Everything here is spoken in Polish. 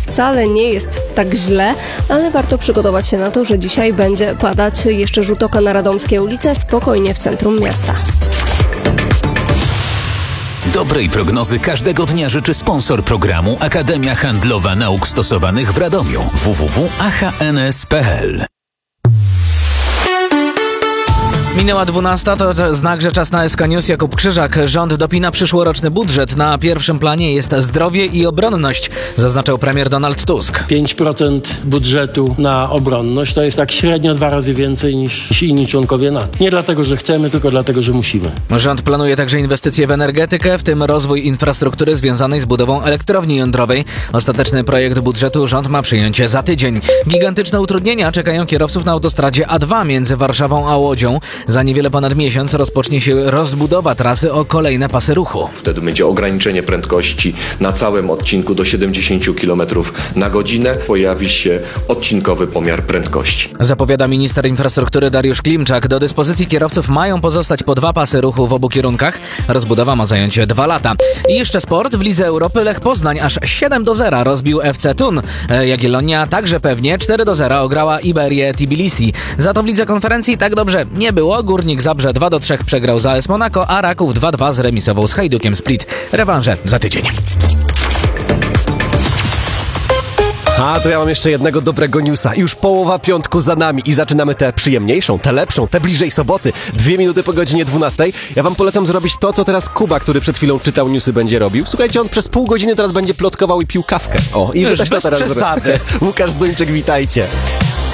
wcale nie jest tak źle, ale warto przygotować się na to, że dzisiaj będzie padać. Jeszcze rzut oka na radomskie ulice, spokojnie w centrum miasta. Dobrej prognozy każdego dnia życzy sponsor programu Akademia Handlowa Nauk Stosowanych w Radomiu www.ahns.pl. Minęła 12, to znak, że czas na SK News. Jakub Krzyżak. Rząd dopina przyszłoroczny budżet. Na pierwszym planie jest zdrowie i obronność, zaznaczał premier Donald Tusk. 5% budżetu na obronność to jest tak średnio 2 razy więcej niż inni członkowie NATO. Nie dlatego, że chcemy, tylko dlatego, że musimy. Rząd planuje także inwestycje w energetykę, w tym rozwój infrastruktury związanej z budową elektrowni jądrowej. Ostateczny projekt budżetu rząd ma przyjąć za tydzień. Gigantyczne utrudnienia czekają kierowców na autostradzie A2 między Warszawą a Łodzią. Za niewiele ponad miesiąc rozpocznie się rozbudowa trasy o kolejne pasy ruchu. Wtedy będzie ograniczenie prędkości na całym odcinku do 70 km na godzinę. Pojawi się odcinkowy pomiar prędkości. Zapowiada minister infrastruktury Dariusz Klimczak. Do dyspozycji kierowców mają pozostać po 2 pasy ruchu w obu kierunkach. Rozbudowa ma zająć 2 lata. I jeszcze sport. W Lidze Europy Lech Poznań aż 7-0 rozbił FC Thun. Jagiellonia także pewnie 4-0 ograła Iberię Tbilisi. Za to w Lidze Konferencji tak dobrze nie było. Górnik Zabrze 2-3 przegrał z AS Monaco, a Raków 2-2 zremisował z Hajdukiem Split. Rewanże za tydzień. A to ja mam jeszcze jednego dobrego newsa. Już połowa piątku za nami i zaczynamy tę przyjemniejszą, tę lepszą, tę bliżej soboty. 2 minuty po godzinie 12. Ja wam polecam zrobić to, co teraz Kuba, który przed chwilą czytał newsy, będzie robił. Słuchajcie, on przez pół godziny teraz będzie plotkował i pił kawkę. O, i wy też to teraz przesady. Łukasz Zduńczyk, witajcie.